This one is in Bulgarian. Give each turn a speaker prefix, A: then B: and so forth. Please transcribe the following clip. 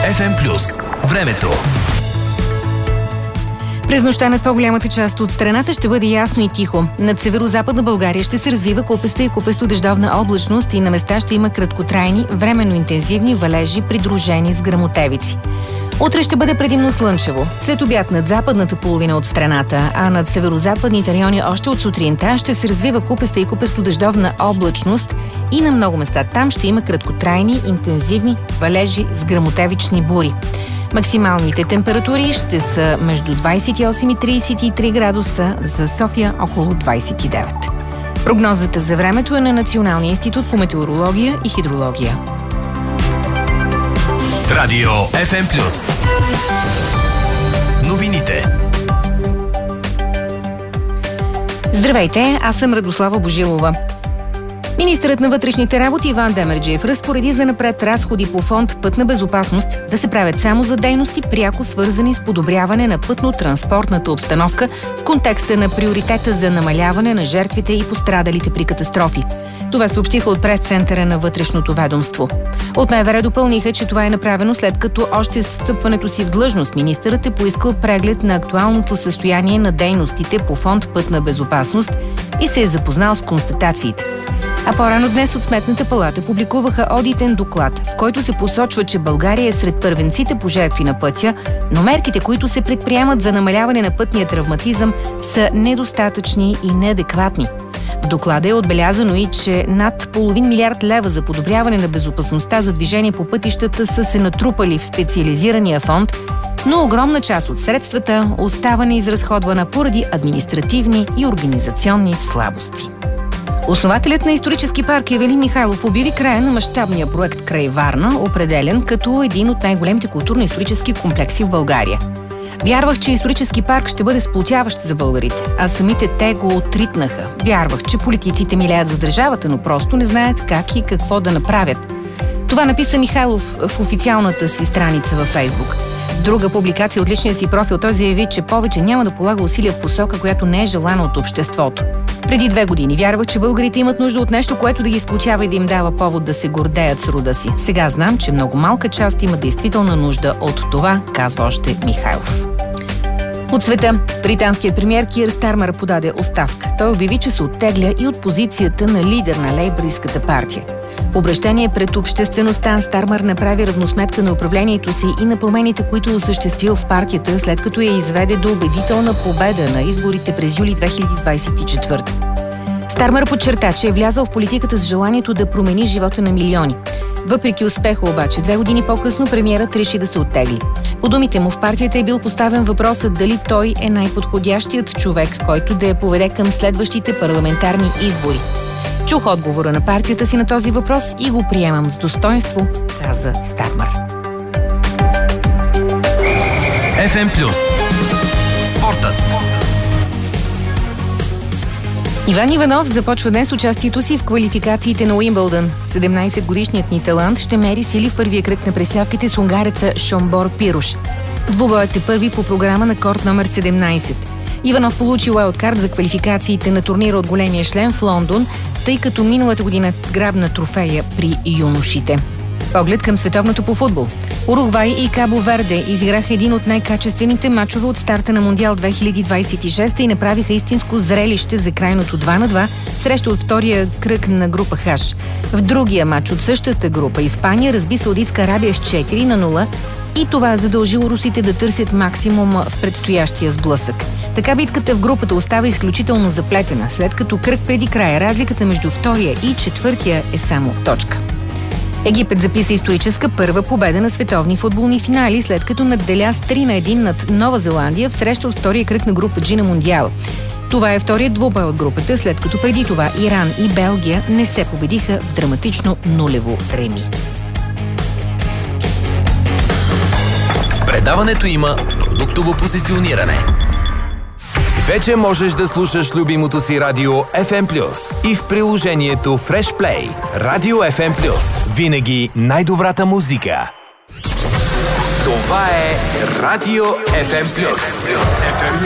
A: FM+. Времето.
B: През нощта над по-голямата част от страната ще бъде ясно и тихо. Над северо-западна България ще се развива купеста и купесто-дъждовна облачност и на места ще има краткотрайни, временно интензивни валежи, придружени с гръмотевици. Утре ще бъде предимно слънчево. След обяд над западната половина от страната, а над северо-западните райони още от сутринта ще се развива купеста и купесто-дъждовна облачност и на много места там ще има краткотрайни, интензивни валежи с гръмотевични бури. Максималните температури ще са между 28 и 33 градуса, за София около 29. Прогнозата за времето е на Националния институт по метеорология и хидрология.
A: Радио FM+. Новините.
B: Здравейте, аз съм Радослава Божилова. Министърът на вътрешните работи Иван Демерджиев разпореди занапред разходи по фонд „Пътна безопасност“ да се правят само за дейности, пряко свързани с подобряване на пътно-транспортната обстановка в контекста на приоритета за намаляване на жертвите и пострадалите при катастрофи. Това съобщиха от прес-центъра на вътрешното ведомство. От МВР допълниха, че това е направено след като още с встъпването си в длъжност министърът е поискал преглед на актуалното състояние на дейностите по фонд „Пътна безопасност“ и се е запознал с констатациите. А по-рано днес от Сметната палата публикуваха одитен доклад, в който се посочва, че България е сред първенците по жертви на пътя, но мерките, които се предприемат за намаляване на пътния травматизъм, са недостатъчни и неадекватни. В доклада е отбелязано и, че над половин милиард лева за подобряване на безопасността за движение по пътищата са се натрупали в специализирания фонд, но огромна част от средствата остава неизразходвана поради административни и организационни слабости. Основателят на исторически парк Евелин Михайлов обяви края на мащабния проект край Варна, определен като един от най-големите културно-исторически комплекси в България. Вярвах, че исторически парк ще бъде сплотяващ за българите, а самите те го отритнаха. Вярвах, че политиците милеят за държавата, но просто не знаят как и какво да направят. Това написа Михайлов в официалната си страница във Фейсбук. В друга публикация от личния си профил той заяви, че повече няма да полага усилия в посока, която не е желана от обществото. Преди 2 години вярвах, че българите имат нужда от нещо, което да ги сплотява и да им дава повод да се гордеят с рода си. Сега знам, че много малка част има действителна нужда от това, казва още Михайлов. От света, британският премиер Кир Стармер подаде оставка. Той обяви, че се оттегля и от позицията на лидер на лейбъристската партия. В обращение пред обществеността Стармер направи равносметка на управлението си и на промените, които е осъществил в партията, след като я изведе до убедителна победа на изборите през юли 2024. Стармер подчерта, че е влязъл в политиката с желанието да промени живота на милиони. Въпреки успеха обаче, 2 години по-късно премиерът реши да се оттегли. По думите му в партията е бил поставен въпросът дали той е най-подходящият човек, който да я поведе към следващите парламентарни избори. Чух отговора на партията си на този въпрос и го приемам с достоинство, каза Стармер.
A: FM+. Спортът.
B: Иван Иванов започва днес участието си в квалификациите на Уимбълдън. 17-годишният ни талант ще мери сили в първия кръг на пресявките с унгареца Шомбор Пируш. Двубоят е първи по програма на корт номер 17. Иванов получи уайлдкарт за квалификациите на турнира от големия шлем в Лондон, тъй като миналата година грабна трофея при юношите. Поглед към световното по футбол. Уругвай и Кабо Верде изиграха един от най-качествените мачове от старта на Мондиал 2026 и направиха истинско зрелище за крайното 2-2 в среща от втория кръг на група Хаш. В другия мач от същата група Испания разби Саудитска Арабия с 4-0 и това задължило русите да търсят максимум в предстоящия сблъсък. Така битката в групата остава изключително заплетена, след като кръг преди края разликата между втория и четвъртия е само точка. Египет записа историческа първа победа на световни футболни финали, след като надделя с 3-1 над Нова Зеландия в среща от втория кръг на група G на Мондиал. Това е вторият двубой от групата, след като преди това Иран и Белгия не се победиха в драматично нулево реми.
A: В предаването има продуктово позициониране. Вече можеш да слушаш любимото си радио FM+, и в приложението Fresh Play. Радио FM+. Винаги най-добрата музика. Това е Радио FM+.